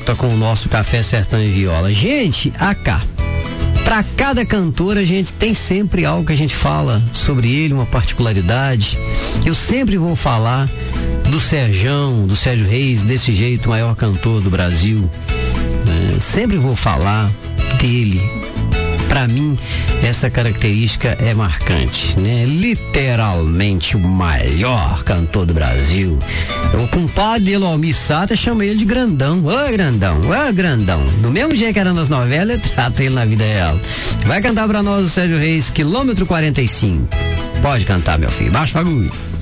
volta com o nosso Café Sertão e Viola. Gente, para cada cantor a gente tem sempre algo que a gente fala sobre ele, uma particularidade. Eu sempre vou falar do Sérgio Reis, desse jeito, o maior cantor do Brasil. Sempre vou falar dele. Para mim, essa característica é marcante, né? Literalmente o maior cantor do Brasil. O compadre dele, Almir Sater, chama ele de grandão. Ô grandão, ô grandão. Do mesmo jeito que era nas novelas, trata ele na vida real. Vai cantar pra nós o Sérgio Reis, quilômetro 45. Pode cantar, meu filho. Baixa o bagulho.